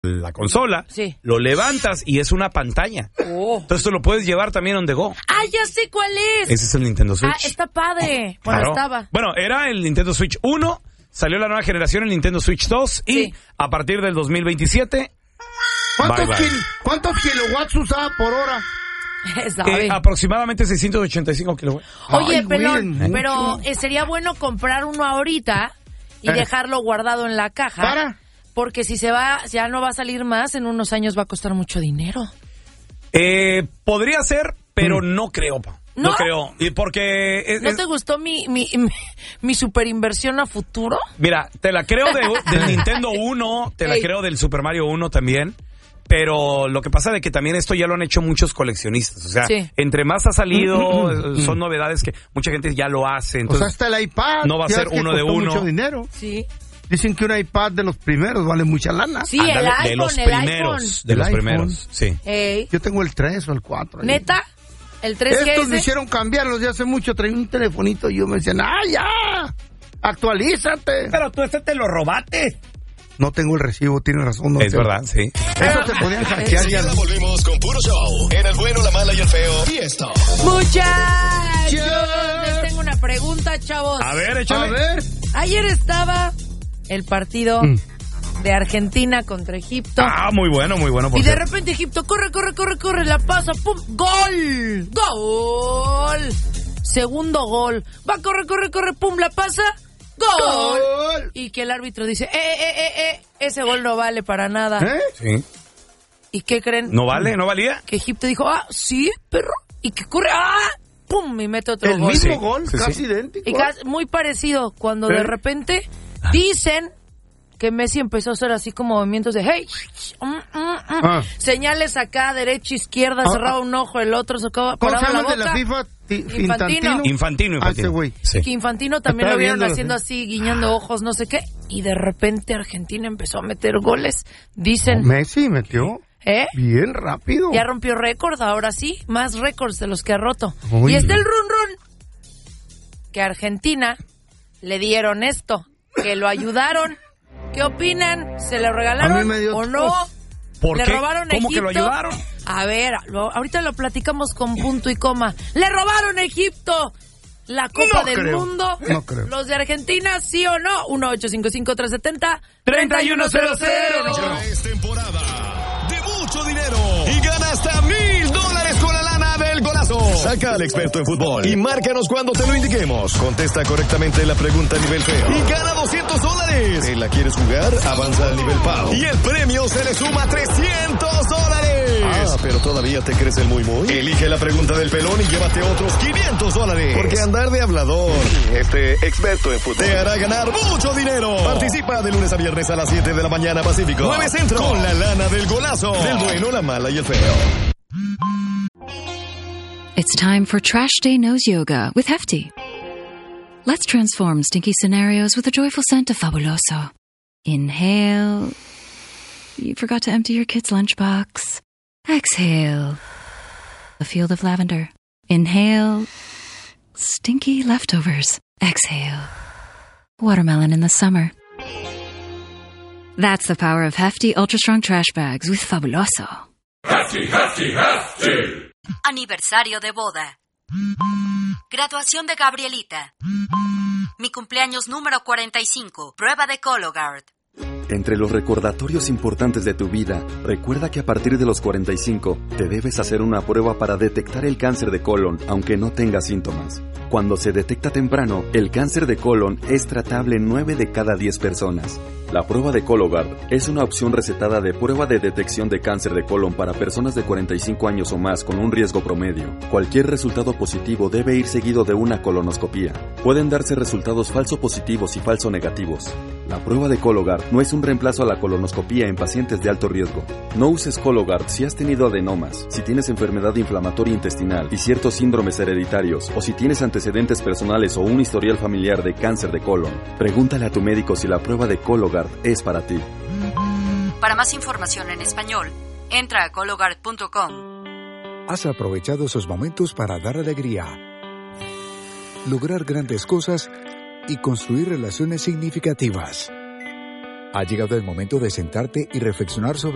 la consola, sí, lo levantas y es una pantalla. Entonces tú lo puedes llevar también on the go. ¡Ah, ya sé cuál es! Ese es el Nintendo Switch. Ah, está padre. Bueno, Claro. estaba. Bueno, era el Nintendo Switch 1, salió la nueva generación, el Nintendo Switch 2, y Sí. a partir del 2027... ¿Cuántos kilowatts usaba por hora? ¿Sabe? Aproximadamente 685 kilowatts. Oye, Ay, güey, pelón, mucho. pero sería bueno comprar uno ahorita y dejarlo guardado en la caja. ¿Para? Porque si se va, ya no va a salir más, en unos años va a costar mucho dinero. Podría ser, pero no creo, pa. ¿No? No creo. Y porque... ¿No te gustó mi superinversión a futuro? Mira, te la creo del Nintendo 1, te la Ey. creo del Super Mario 1 también, pero lo que pasa de que también esto ya lo han hecho muchos coleccionistas, o sea, Sí. entre más ha salido, son novedades que mucha gente ya lo hace, O sea, entonces hasta el iPad. no va a ya ser ves que uno de costó uno. mucho dinero. Sí. Dicen que un iPad de los primeros vale mucha lana. Sí, ándale, el iPhone, de los el primeros, de El los iPhone. primeros, sí. Ey. Yo tengo el 3 o el 4. ahí. ¿Neta? ¿El 3G Estos me ese? hicieron cambiarlos de hace mucho. Traía un telefonito y yo me decían, ¡ah, ya! ¡Actualízate! Pero tú te lo robaste. No tengo el recibo, tienes razón. No Es tengo. verdad, sí. Eso te podían hackear ya. Enseguida volvemos con puro show. En el bueno, la mala y el feo. Fiesta. Muchachos, les tengo una pregunta, chavos. A ver, A échale. ver. Ayer estaba el partido de Argentina contra Egipto. Ah, muy bueno, por Y de cierto. repente Egipto corre, la pasa, ¡pum! ¡Gol! ¡Gol! Segundo gol. Va, corre, ¡pum! La pasa, ¡gol! ¡Gol! Y que el árbitro dice, ese gol no vale para nada. ¿Eh? Sí. ¿Y qué creen? ¿No vale? ¿No valía? Que Egipto dijo, sí, perro. Y que corre, ¡pum! Y mete otro El gol. mismo Sí, gol, sí, casi sí. idéntico. Y muy parecido cuando de repente dicen que Messi empezó a hacer así como movimientos de hey, señales acá, derecha, izquierda, cerraba un ojo, el otro sacaba, ¿Cómo se paraba la llama el de la boca. FIFA? Infantino. Infantino. Ah, ese güey. Sí. Que Infantino también Estaba lo vieron viéndolo, haciendo sí. así, guiñando ojos, no sé qué. Y de repente Argentina empezó a meter goles. Dicen, Messi metió bien rápido. ya rompió récord, ahora sí, más récords de los que ha roto. Uy. Y está el run. Que a Argentina le dieron esto, que lo ayudaron. ¿Qué opinan? ¿Se le A regalaron mí me dio o no? ¿Por ¿Le qué? robaron a ¿Cómo que lo Egipto? ayudaron? A ver, ahorita lo platicamos con punto y coma. ¡Le robaron a Egipto la Copa del creo. Mundo! No creo. ¿Los de Argentina, sí o no? 1-855-370-3100. Ya es temporada de mucho dinero y gana hasta $1,000 con la lana del golazo. Saca al experto en fútbol y márcanos cuando te lo indiquemos. Contesta correctamente la pregunta a nivel feo y gana $200. ¿Te la quieres jugar? Avanza al nivel pavo y el premio se le suma a $300. Ah, pero todavía te crees el muy. Elige la pregunta del pelón y llévate otros $500. Porque andar de hablador, experto en fútbol, te hará ganar mucho dinero. Participa de lunes a viernes a las 7 de la mañana Pacífico, 9 Centro, con la lana del golazo, del bueno, la mala y el feo. It's time for Trash Day Nose Yoga with Hefty. Let's transform stinky scenarios with a joyful scent of Fabuloso. Inhale. You forgot to empty your kid's lunchbox. Exhale. A field of lavender. Inhale. Stinky leftovers. Exhale. Watermelon in the summer. That's the power of Hefty Ultra Strong Trash Bags with Fabuloso. Aniversario de boda. Graduación de Gabrielita. Mi cumpleaños número 45. Prueba de Cologuard. Entre los recordatorios importantes de tu vida, recuerda que a partir de los 45 te debes hacer una prueba para detectar el cáncer de colon, aunque no tengas síntomas. Cuando se detecta temprano, el cáncer de colon es tratable en 9 de cada 10 personas. La prueba de Cologuard es una opción recetada de prueba de detección de cáncer de colon para personas de 45 años o más con un riesgo promedio. Cualquier resultado positivo debe ir seguido de una colonoscopía. Pueden darse resultados falso positivos y falso negativos. La prueba de Cologuard no es un reemplazo a la colonoscopía en pacientes de alto riesgo. No uses Cologuard si has tenido adenomas, si tienes enfermedad inflamatoria intestinal y ciertos síndromes hereditarios, o si tienes antecedentes personales o un historial familiar de cáncer de colon. Pregúntale a tu médico si la prueba de Cologuard es para ti. Para más información en español, entra a Cologuard.com. Has aprovechado esos momentos para dar alegría, lograr grandes cosas y construir relaciones significativas. Ha llegado el momento de sentarte y reflexionar sobre